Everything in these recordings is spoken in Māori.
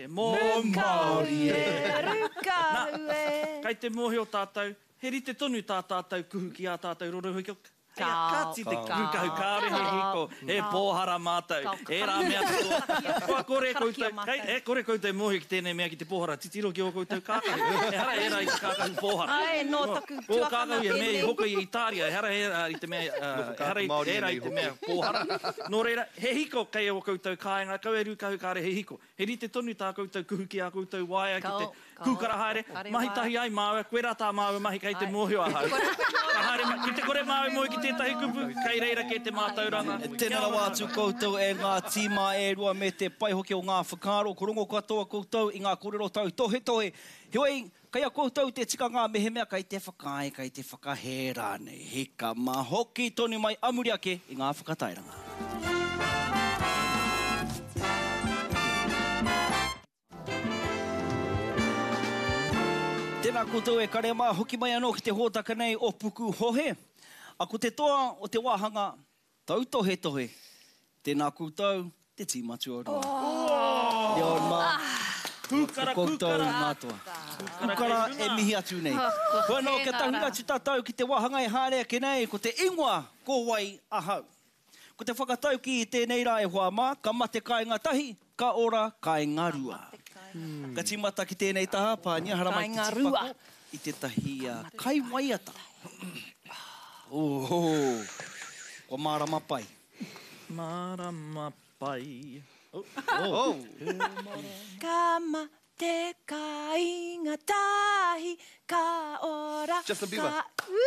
mō Māori e. Rukau e. Kei te mōhi o tātou, he rite tonu tātou kuhu ki a tātou rorohi ki Kāti te kūkahu kāre he hiko, he pōhara mātou, e rā mea katoa. Kore koutou mōhi ki tēnei mea ki te pōhara, titiro ki o koutou kākahu. E hara e rā i te kākahu pōhara. Ai, nō taku O kākahu e mea i hoko i Itāria, e hara e rā i te mea, e rā i te mea pōhara. Nō reira, he hiko kei o koutou kāinga, kau e rūkahu kāre he hiko. He rite tonu tā koutou kuhu ki a koutou waia ki te kūkara haere. Mahi tahi ai māua, koe rā tā māua mahi kei te mōhi o ahau. Ki te kore māua moi ki tētahi kupu, kei reira ke te mātauranga. Tēnā wātu koutou e ngā tīma e rua me te pai hoki o ngā whakaaro. Ko rongo katoa koutou i ngā kōrero tau tohe tohe. Heoi, kei a koutou te tika ngā mehemea, kei te whakae, kei te whakahera nei. Hika mā hoki tonu mai amuri ake i ngā whakatairanga. Tēnā koutou e kare mā hoki mai anō ki te hōtaka nei o puku hohe. A ko te toa o te wāhanga, tau tohe tohe. Tēnā koutou, te tīmatu o roa. Ia o mā. Kūkara, koutou mātua. Kūkara e mihi atu nei. Whanau, ke tahi atu tātou ki te wāhanga e hārea ke nei, ko te ingoa ko wai ahau. Ko te whakatau ki i tēnei rā e hoa mā, ka mate kai ngā tahi, ka ora kai ngā rua. Ka tīmata ki tēnei taha, pānia haramai te tipako i te tahi kai waiata. Ko marama pai. Marama pai. Kama te kai ngā tahi, ka ora. Justin Bieber.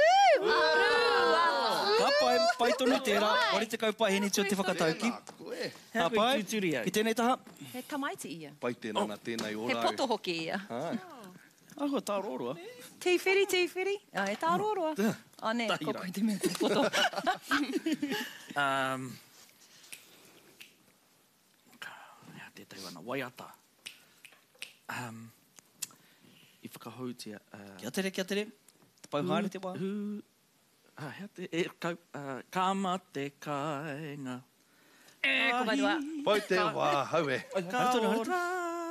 Ka pai tonu tērā, ori te kaupai heni tio te whakatauki. Ka pai, ki tēnei taha. He tamaiti ia. Pai tēnā tēnei ora. He poto hoki ia. Aho, tā roroa. Tīwhiri. E tā roroa. Ne, koko i te mea te poto. Tētai wana, waiata. I whakahautia. Kia tere. Te pau haere te wā. Kama te kainga. Ko mai dua. Pai te wā haue. Ka ora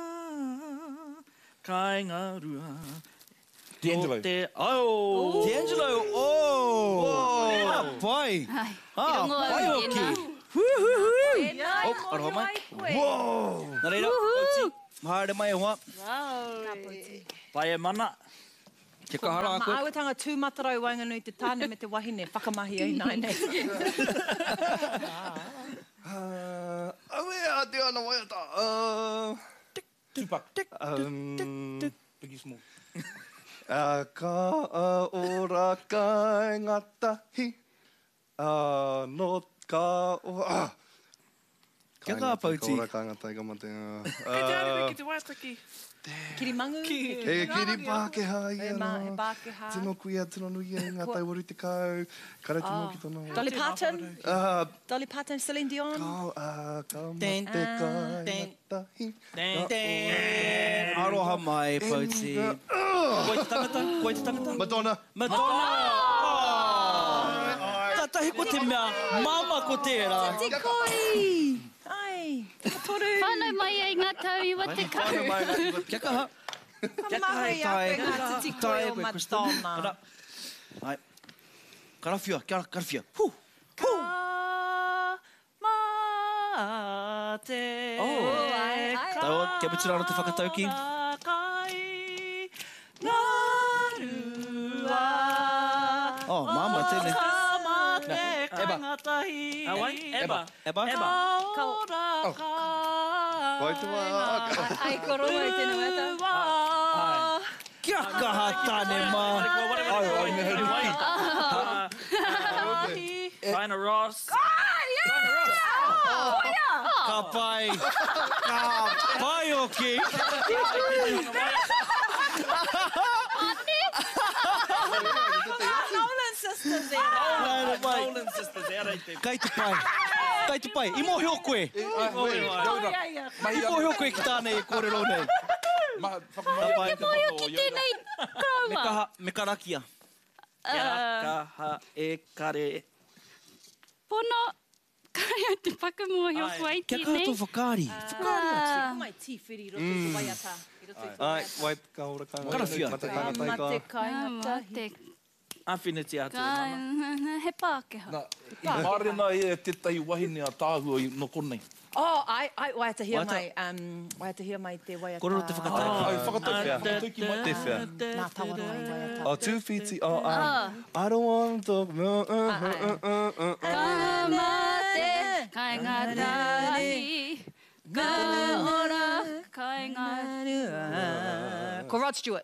kainga rua. D'Angelo. D'Angelo, ah, pai. Pai oki. Aroha mai. Nā reira, Pauti. Haere mai e hoa. Pai e mana. Ke kahara a koe. Ma'awatanga tūmatarau Wainganui te tāne me te wahine. Whakamahi ai nai nei. Aue a te ana waiata. Tupac. Biggie Small. Ka ora kai ngā tahi. No ka ora. Kia kā, Pauti? Ka ora kai ngā tahi ka mate. Ki te waitaki. Kirimangu. He kiri Pākehā ia He nā. Pākehā. Tino kuia, tino nui e ngā tai waru te kau. Kare te mō ki tono. Dolly Parton, Celine Dion. Ka mate kai ngā tahi. Aroha mai, Pauti. Koe te tangata? Madonna. Tatahi ko te mea, mama ko tērā. Te koi. Ai, toru. Whānau mai ai ngā tau i wa te kau. Kia kaha. Ka mahi a koe ngā titi koi o Madonna. Ai. Karawhia. Ka mate. Tau, kia puturaro te whakatauki. Ngā rua. Mama, tēnei. Eba. Ka ora Pai te wā. ai koroa i tēnā weta. Kia kaha tāne mā. Diana Ross. Ka pai. Ka pai oki. Nolan sisters there. Nolan sisters, e rei te. Kei te pai. I mōhio koe. I mōhio koe ki tānei e kōrero nei. Mōhio ki tēnei krauma. Me karakia. Kia kaha e kare. Pono Whakaria te pakamua hi o kuai Kia tēnei. kātou whakaari. Whakaari atu. Ko mai tīwhiri roto i te waiata. I roto i te Ai, waiata. wai ka ora ka. Karawhia. Mate tangatai ka. Mate kaingatahi. Awhine te atu e mana. He Pākehā. I mārena e tētai wahine a tāhua no konei. Oh, ai, waiatahia mai, waiatahia mai te waiata. Koro te whakatai. Ai, whakatau ki mai. Te whea. Nā tawana ai waiata. Oh, 2 feet. Oh, I don't want to talk. Ka mate, kai ngā tahi. Ka ora, kai ngā... Ko Rod Stewart.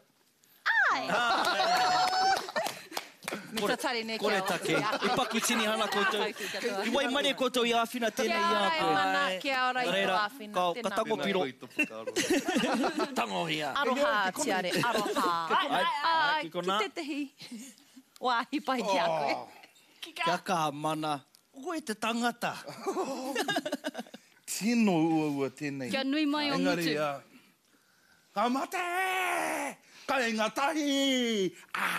Mr. Tari ne Kore take. I paku tini hana koutou. I wai mare koutou i āwhina tēnei i a koe. Mana, kia ora i tō Reira, āwhina. ka tako piro. Tangohia. Aroha, tiare, aroha. Ki kona. Ki te tehi. Wāhi pai ki a koe. Kia ka mana. Koe te tangata. Tino ua tēnei. Kia nui mai o Engari, mutu. ka mate! Ka inga tahi!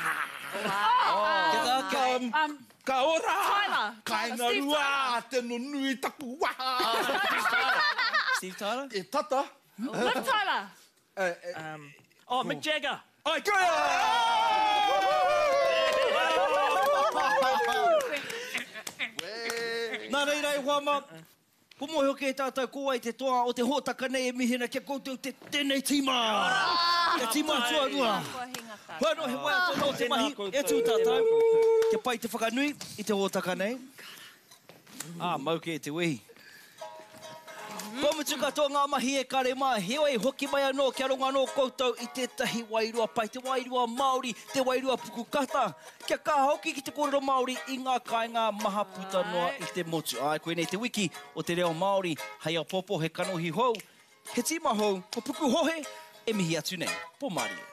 Ka ora! Ka inga rua! Te no nui taku waha! Steve Tyler? E tata! Liv Tyler. Oh, Mick Jagger. Ai, kia! Nā reira e whama. Ko mohi hoke e tātou koa i te toa o te hōtaka nei e mihina kia koutou te tēnei tima. Te tima tua rua. Whano he wai ato no te mahi. E tū tātou. Te pai te whakanui i te hōtaka nei. Mauke e te wehi. Ko mutu katoa ngā mahi e kare mā, heoi hoki mai anō kia ronga anō koutou i tētahi wairua pai, te wairua Māori, te wairua pukukata. Kia ka hoki ki te kōrero Māori i ngā kāinga maha puta noa i te motu. Ai, koe nei te wiki o te reo Māori, hei a popo he kanohi hou. He tima hou, ko puku hohe, e mihi atu nei. Po Māori.